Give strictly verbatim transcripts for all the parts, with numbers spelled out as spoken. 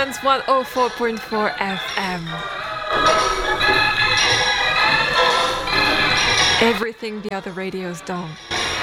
Resonance one oh four point four F M. Everything the other radios don't.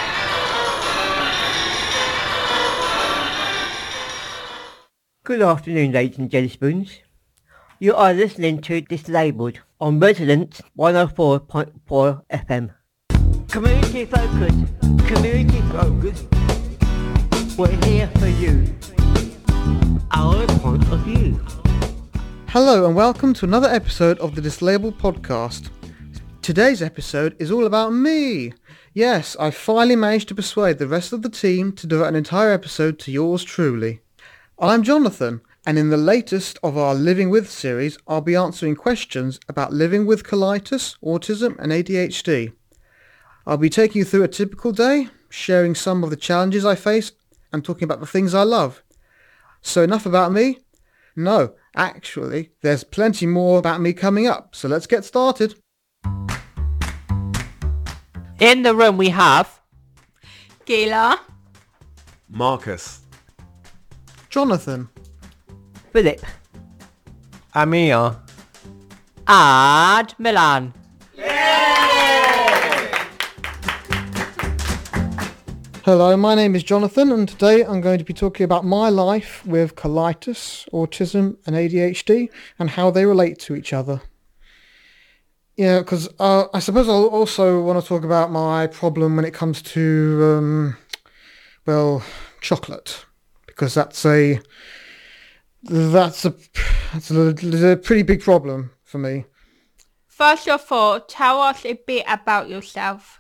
Good afternoon, ladies and jelly spoons. You are listening to Dislabeled on Resonance one oh four point four F M. Community focus, community focus. We're here for you. Our point of view. Hello and welcome to another episode of the Dislabeled podcast. Today's episode is all about me. Yes, I finally managed to persuade the rest of the team to devote an entire episode to yours truly. I'm Jonathan, and in the latest of our Living With series, I'll be answering questions about living with colitis, autism and A D H D. I'll be taking you through a typical day, sharing some of the challenges I face, and talking about the things I love. So enough about me? No, actually, there's plenty more about me coming up, so let's get started. In the room we have... Gayla, Marcus, Jonathan, Philip, Amir, and Milan. Hello, my name is Jonathan, and today I'm going to be talking about my life with colitis, autism and A D H D and how they relate to each other. Yeah, because uh, I suppose I'll also want to talk about my problem when it comes to, um, well, chocolate, because that's a that's a that's a, a pretty big problem for me. first of all, tell us a bit about yourself.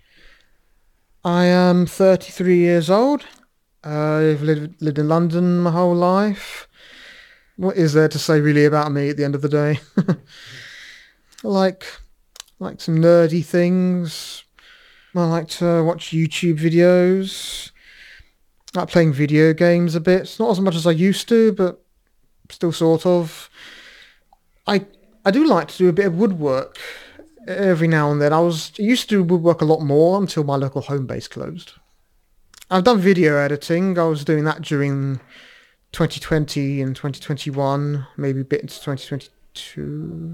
I am thirty-three years old. I've lived, lived in London my whole life. What is there to say really about me at the end of the day? I like, like some nerdy things. I like to watch YouTube videos. I like playing video games a bit. It's not as much as I used to, but still sort of. I I do like to do a bit of woodwork every now and then. I was I used to do woodwork a lot more until my local home base closed. I've done video editing. I was doing that during twenty twenty and twenty twenty-one, maybe a bit into twenty twenty-two.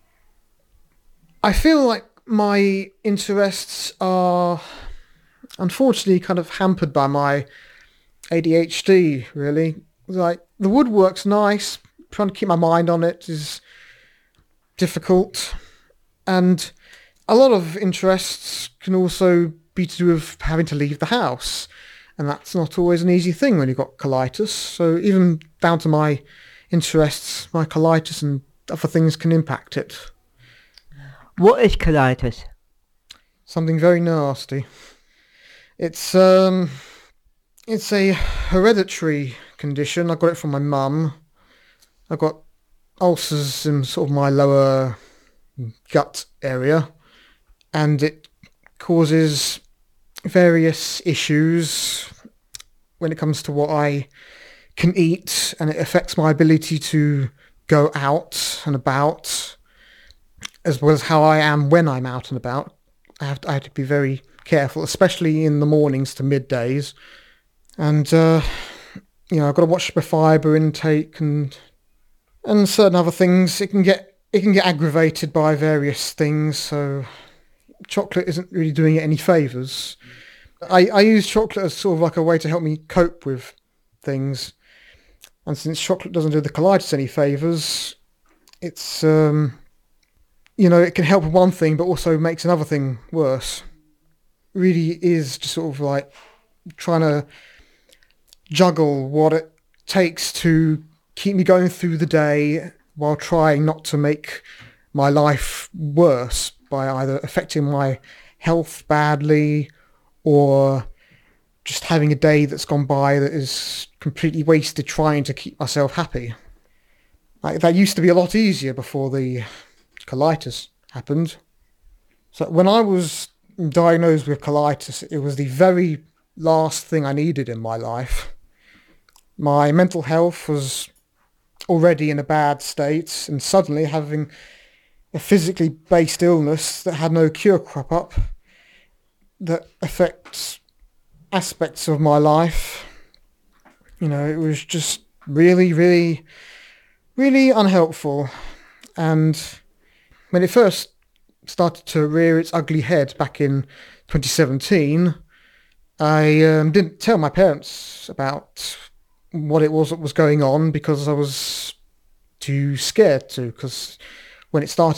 I feel like my interests are unfortunately kind of hampered by my A D H D, really. Like, the woodwork's nice. Trying to keep my mind on it is difficult. And a lot of interests can also be to do with having to leave the house. And that's not always an easy thing when you've got colitis. So even down to my interests, my colitis and other things can impact it. What is colitis? Something very nasty. It's um, it's a hereditary condition. I got it from my mum. I've got ulcers in sort of my lower gut area, and it causes various issues when it comes to what I can eat, and it affects my ability to go out and about, as well as how I am when I'm out and about. I have to, I have to be very careful, especially in the mornings to middays, and uh, you know, I've got to watch my fibre intake and and certain other things. It can get It can get aggravated by various things, so chocolate isn't really doing it any favours. I, I use chocolate as sort of like a way to help me cope with things. And since chocolate doesn't do the colitis any favours, it's, um, you know, it can help with one thing, but also makes another thing worse. It really is just sort of like trying to juggle what it takes to keep me going through the day, while trying not to make my life worse by either affecting my health badly or just having a day that's gone by that is completely wasted trying to keep myself happy. Like, that used to be a lot easier before the colitis happened. So when I was diagnosed with colitis, it was the very last thing I needed in my life. My mental health was already in a bad state, and suddenly having a physically based illness that had no cure crop up, that affects aspects of my life, you know, it was just really, really really unhelpful. And when it first started to rear its ugly head back in twenty seventeen, I um, didn't tell my parents about what it was that was going on because I was too scared to, because when it started